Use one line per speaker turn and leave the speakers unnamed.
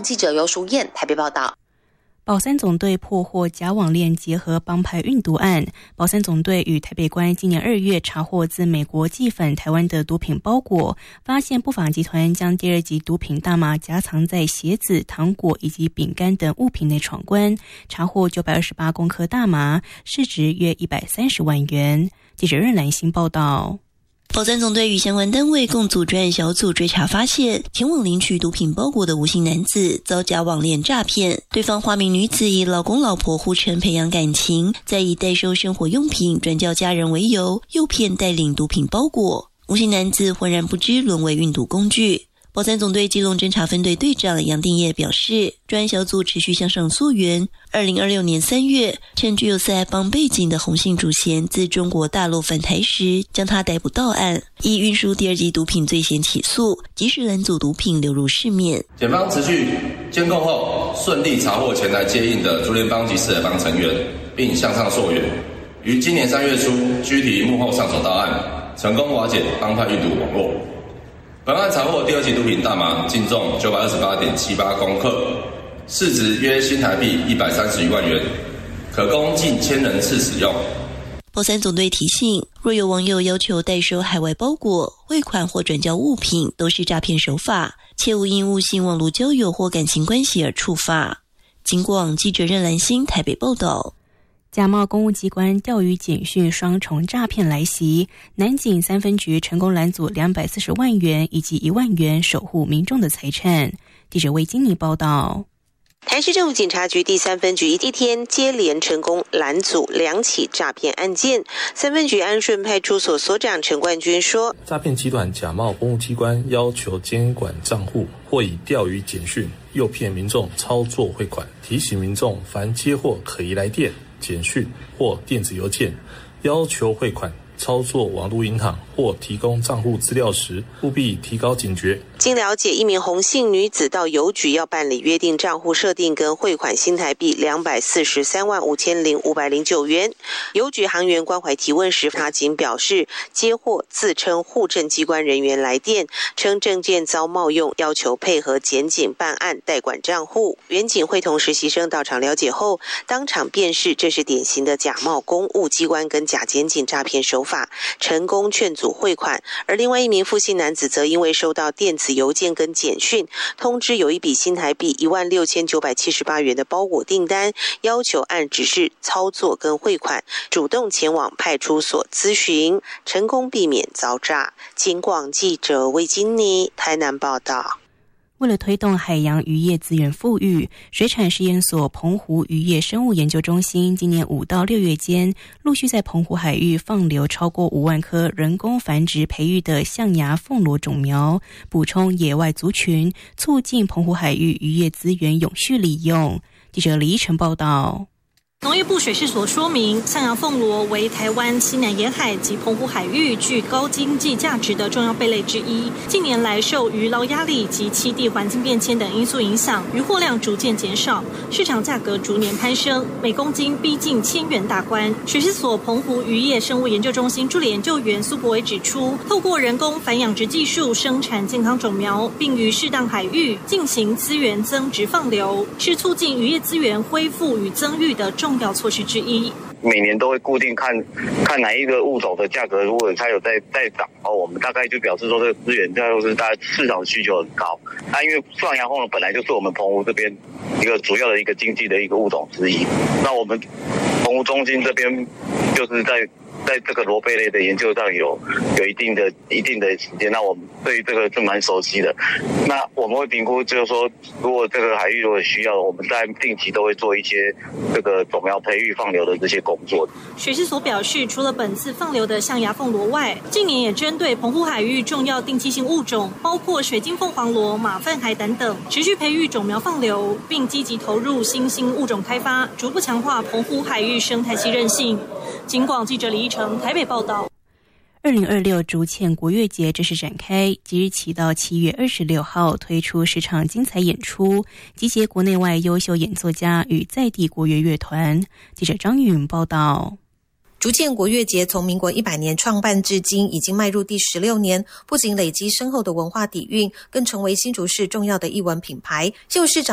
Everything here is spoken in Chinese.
记者尤淑燕台北报道。
宝山总队破获假网链结合帮派运毒案，宝山总队与台北关今年2月查获自美国寄返台湾的毒品包裹，发现不法集团将第2级毒品大麻夹藏在鞋子、糖果以及饼干等物品内闯关，查获928公克大麻，市值约130万元。记者任兰心报道。
宝山总队与相关单位共组专案小组追查发现，前往领取毒品包裹的吴姓男子遭假网链诈骗，对方化名女子以老公老婆互称培养感情，再以代收生活用品转交家人为由，诱骗带领毒品包裹。吴姓男子浑然不知沦为运毒工具。宝山总队基隆侦查分队队长杨定业表示，专案小组持续向上溯源。2026年3月，趁具有四爱帮背景的洪姓主嫌自中国大陆返台时，将他逮捕到案，以运输第2级毒品罪嫌起诉，及时拦阻毒品流入市面。
检方持续监控后，顺利查获前来接应的竹联帮及四爱帮成员，并向上溯源，于今年3月初拘提幕后上手到案，成功瓦解帮派运毒网络。本案查获第2级毒品大麻净重928.78公克，市值约新台币131万元，可供近1000人次使用。
宝山总队提醒，若有网友要求代收海外包裹、汇款或转交物品，都是诈骗手法，切勿因误信网络交友或感情关系而触发。警广记者任兰心台北报道。
假冒公务机关钓鱼简讯双重诈骗来袭，南警3分局成功拦阻240万元以及1万元守护民众的财产。记者魏金妮报道。
台市政府警察局第3分局一天接连成功拦阻2起诈骗案件。3分局安顺派出所所长陈冠军说，
诈骗集团假冒公务机关要求监管账户，或以钓鱼简讯诱骗民众操作汇款，提醒民众凡接获可疑来电、简讯或电子邮件要求汇款、操作网络银行或提供账户资料时，务必提高警觉。
经了解，一名洪姓女子到邮局要办理约定账户设定跟汇款新台币243万5509元。邮局行员关怀提问时，他仅表示接获自称户政机关人员来电，称证件遭冒用，要求配合检警办案代管账户。员警会同实习生到场了解后，当场辨识这是典型的假冒公务机关跟假检警诈骗手法，成功劝阻汇款。而另外一名傅姓男子则因为收到电子邮件跟简讯通知有一笔新台币16978元的包裹订单，要求按指示操作跟汇款，主动前往派出所咨询，成功避免遭诈。警广记者魏金妮台南报道。
为了推动海洋渔业资源富裕，水产试验所澎湖渔业生物研究中心今年5到6月间，陆续在澎湖海域放流超过5万颗人工繁殖培育的象牙凤螺种苗，补充野外族群，促进澎湖海域渔业资源永续利用。记者李依晨报道。
农业部水试所说明，象牙凤螺为台湾西南沿海及澎湖海域具高经济价值的重要贝类之一。近年来，受渔捞压力及栖地环境变迁等因素影响，渔获量逐渐减少，市场价格逐年攀升，每公斤逼近1000元大关。水试所澎湖渔业生物研究中心助理研究员苏博伟指出，透过人工繁养殖技术生产健康种苗，并于适当海域进行资源增殖放流，是促进渔业资源恢复与增育的重要措施之一。
每年都会固定看哪一个物种的价格，如果它有在涨我们大概就表示说这个资源就是大概市场需求很高。因为象牙凤螺本来就是我们澎湖这边一个主要的一个经济的一个物种之一。那我们澎湖中心这边就是在这个螺贝类的研究上有一定的时间，那我们对这个是蛮熟悉的。那我们会评估，就是说，如果这个海域如果需要，我们在定期都会做一些这个种苗培育放流的这些工作。
水试所表示，除了本次放流的象牙凤螺外，近年也针对澎湖海域重要定期性物种，包括水晶凤凰螺、马粪海胆等，持续培育种苗放流，并积极投入新兴物种开发，逐步强化澎湖海域生态系韧性。警广记者李依晨台北报道。
2026竹堑国乐节正式展开，即日起到7月26号推出10场精彩演出，集结国内外优秀演奏家与在地国乐乐团。记者张允报道。
竹堑国乐节从民国100年创办至今，已经迈入第16年，不仅累积深厚的文化底蕴，更成为新竹市重要的艺文品牌。旧市长